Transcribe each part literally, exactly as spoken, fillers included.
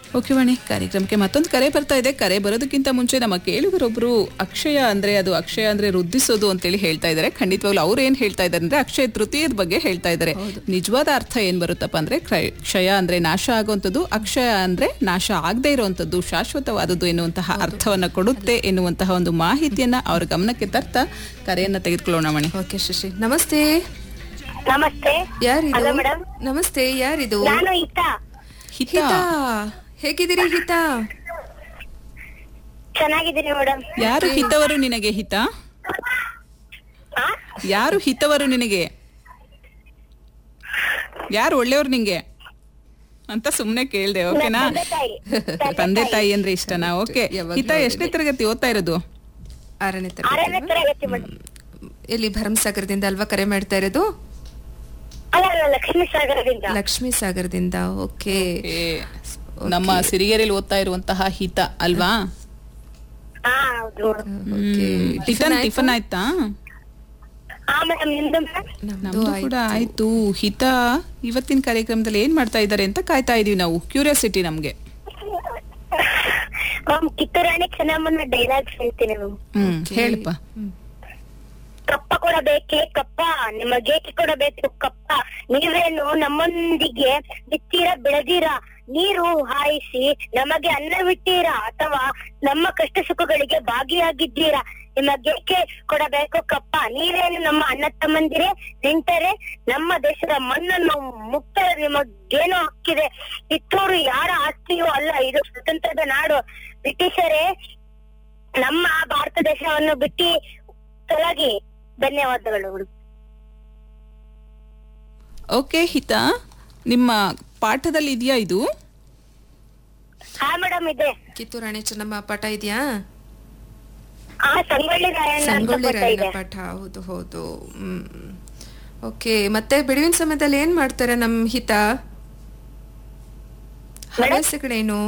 Okay ವಾಣಿ, ಕಾರ್ಯಕ್ರಮಕ್ಕೆ ಮತ್ತೊಂದು ಕರೆ ಬರ್ತಾ ಇದೆ. ಕರೆ ಬರೋದಕ್ಕಿಂತ ಮುಂಚೆ ನಮ್ಮ ಕೇಳುಗರೊಬ್ರು ಅಕ್ಷಯ ಅಂದ್ರೆ ಅದು ಅಕ್ಷಯ ಅಂದ್ರೆ ವೃದ್ಧಿಸೋದು ಅಂತೇಳಿ ಹೇಳ್ತಾ ಇದ್ದಾರೆ. ಖಂಡಿತವಾಗ್ಲೂ ಅವ್ರು ಏನ್ ಹೇಳ್ತಾ ಇದ್ದಾರೆ ಅಂದ್ರೆ ಅಕ್ಷಯ ತೃತೀಯದ ಬಗ್ಗೆ ಹೇಳ್ತಾ ಇದ್ದಾರೆ. ನಿಜವಾದ ಅರ್ಥ ಏನ್ ಬರುತ್ತಪ್ಪ ಅಂದ್ರೆ ಕ್ಷಯ ಅಂದ್ರೆ ನಾಶ ಆಗುವಂಥದ್ದು, ಅಕ್ಷಯ ಅಂದ್ರೆ ನಾಶ ಆಗದೆ ಇರುವಂತದ್ದು, ಶಾಶ್ವತವಾದದ್ದು ಎನ್ನುವಂತಹ ಅರ್ಥವನ್ನ ಕೊಡುತ್ತೆ ಎನ್ನುವಂತಹ ಒಂದು ಮಾಹಿತಿಯನ್ನ ಅವ್ರ ಗಮನಕ್ಕೆ ತರ್ತಾ ಕರೆಯನ್ನ ತೆಗೆದುಕೊಳ್ಳೋಣ ಮಣಿ. ಓಕೆ ಶಶಿ, ನಮಸ್ತೆ. ನಮಸ್ತೆ. ಯಾರಿದು? ನಮಸ್ತೆ, ಯಾರಿದು? ನಾನು ಹಿತಾ. ಹಿತಾ, ಹೇಗಿದ್ದೀರಿ ಹಿತಾ? ಚೆನ್ನಾಗಿದ್ದೀನಿ ಮೇಡಮ್. ಯಾರು ಹಿತವರು ನಿನಗೆ? ಹಿತ ಯಾರು ಹಿತವರು ನಿನಗೆ? ಯಾರು ಒಳ್ಳೆಯವರು ನಿಂಗೆ ಅಂತ ಸುಮ್ನೆ ಕೇಳ್ದೆ. ಓಕೆನಾ? ತಂದೆ ತಾಯಿ ಅಂದ್ರೆ ಇಷ್ಟನಾ? ಓಕೆ. ಹಿತ ಎಷ್ಟನೇ ತರಗತಿ ಓದ್ತಾ ಇರೋದು? ಆರನೇ ಆರನೇ ತರಗತಿ. ತರಗತಿ ಮೇಡಮ್. ಎಲ್ಲಿ ಭರಮಸಾಗರದಿಂದ ಅಲ್ವಾ ಕರೆ ಮಾಡ್ತಾ ಇರೋದು? ಅಲ್ಲ ಅಲ್ಲ, ಲಕ್ಷ್ಮೀ ಸಾಗರದಿಂದ. ಲಕ್ಷ್ಮೀ ಸಾಗರದಿಂದ. ಓಕೆ. ನಮ್ಮ ಸಿರಿಗೆರೆಯಲ್ಲಿ ಓದ್ತಾ ಇರುವಂತಹ ಹಿತ ಅಲ್ವಾ? ಹಾ ಹೌದು ಮೇಡಮ್. ಟಿಫನ್ ಟಿಫನ್ ಆಯ್ತಾ? ಹಾ ಮೇಡಮ್, ನಿಮ್ದು ಮೇಡಮ್? ನಮ್ದು ಕೂಡ ಆಯ್ತು. ಹಿತ ಇವತ್ತಿನ ಕಾರ್ಯಕ್ರಮದಲ್ಲಿ ಏನ್ ಮಾಡ್ತಾ ಇದ್ದಾರೆ ಅಂತ ಕಾಯ್ತಾ ಇದೀವಿ ನಾವು. ಕ್ಯೂರಿಯಾಸಿಟಿ ನಮ್ಗೆ. ಮ್ಯಾಮ್, ಕಿತ್ತೂರಾಣಿ ಚೆನ್ನಮ್ಮನ ಡೈಲಾಗ್ಸ್ ಹೇಳ್ತೀನಿ ಮ್ಯಾಮ್. ಹ್ಮ್, ಹೇಳಪ್ಪ. ಕಪ್ಪ ಕೊಡಬೇಕೆ ಕಪ್ಪ, ನಿಮಗೇಕೆ ಕೊಡಬೇಕು ಕಪ್ಪ, ನೀವೇನು ನಮ್ಮೊಂದಿಗೆ ಬಿತ್ತೀರಾ ಬೆಳೆದೀರಾ, ನೀರು ಹಾಯಿಸಿ ನಮಗೆ ಅನ್ನವಿಟ್ಟೀರಾ, ಅಥವಾ ನಮ್ಮ ಕಷ್ಟ ಸುಖಗಳಿಗೆ ಭಾಗಿಯಾಗಿದ್ದೀರಾ, ನಿಮಗೇಕೆ ಕೊಡಬೇಕು ಕಪ್ಪ, ನೀವೇನು ನಮ್ಮ ಅಣ್ಣ ತಮ್ಮಂದಿರೇ ನಿಂತರೆ ನಮ್ಮ ದೇಶದ ಮಣ್ಣನ್ನು ಮುಕ್ತರೆ ನಿಮಗೇನು ಹಕ್ಕಿದೆ, ಕಿತ್ತೂರು ಯಾರ ಆಸ್ತಿಯೂ ಅಲ್ಲ, ಇದು ಸ್ವತಂತ್ರದ ನಾಡು, ಬ್ರಿಟಿಷರೇ ನಮ್ಮ ಭಾರತ ದೇಶವನ್ನು ಬಿಟ್ಟು ತೊಲಗಿ. ಧನ್ಯವಾದಗಳು. ಓಕೆ ಹಿತ, ನಿಮ್ಮ ಪಾಠದಲ್ಲಿ ಇದೆಯಾ ಇದು? ಹಾ ಮೇಡಮ್, ಇದೆ. ಕಿತ್ತೂರಾಣಿ ಚೆನ್ನಮ್ಮ ಪಾಠ ಇದೆಯಾ? ಹಾ, ಸಂಗೊಳ್ಳಿ ರಾಯಣ್ಣ ಅಂತ ಸಂಗೊಳ್ಳಿ ಪಾಠ ರಾಯಣ್ಣ ಇದೆ. ಪಾಠ. ಹೌದು ಹೌದು. ಹ್ಮ್. ಓಕೆ. ಮತ್ತೆ ಬಿಡುವಿನ ಸಮಯದಲ್ಲಿ ಏನ್ ಮಾಡ್ತಾರೆ ನಮ್ ಹಿತ? ಹವ್ಯಾಸಗಳೇನು?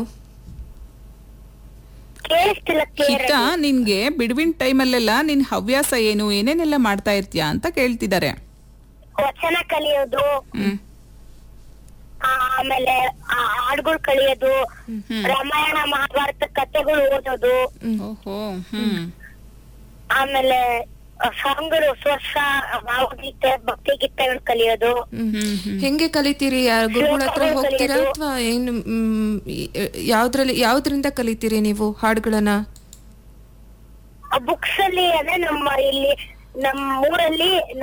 ಕೇಳಿಸ್ತಿಲ್ಲ clear ಹಿತ, ಆಗಿ. ನಿನ್ಗೆ ಬಿಡುವಿನ ಟೈಮಲ್ಲೆಲ್ಲ ನಿನ್ ಹವ್ಯಾಸ ಏನು, ಏನೇನೆಲ್ಲ ಮಾಡ್ತಾ ಇರ್ತೀಯಾ ಅಂತ ಕೇಳ್ತಿದ್ದಾರೆ. ವಚನ ಕಲಿಯೋದು, ಹ್ಮ್ ಆ, ಆಮೇಲೆ ಆ ಹಾಡುಗಳು ಕಲಿಯೋದು, ರಾಮಾಯಣ ಮಹಾಭಾರತ ಕಥೆಗಳು ಓದೋದು, ಓಹೋ. ಹ್ಮ್ ಆಮೇಲೆ ಸಾಂಗ್ಗಳು, ಸ್ವರ್ಷ, ಭಾವಗೀತೆ, ಭಕ್ತಿ ಗೀತೆಗಳು ಕಲಿಯೋದು. ಹ್ಮ್. ಹೆಂಗೆ ಕಲಿತೀರಿ? ಯಾರ್ ಗುರುಗಳ ಹತ್ರ ಶ್ಲೋಕಗಳು ಹೋಗ್ತೀರಾ ಕಲಿಯೋದು. ಅಥವಾ ಏನು? ಮ್, ಯಾವ್ದ್ರಲ್ಲಿ ಯಾವ್ದ್ರಿಂದ ಕಲಿತೀರಿ ನೀವು ಹಾಡುಗಳನ್ನ? ಆ ಬುಕ್ಸ್ ಅಲ್ಲಿ ಅಂದ್ರೆ ನಮ್ಮ ಇಲ್ಲಿ ನಮ್ಮ ಊರಲ್ಲಿ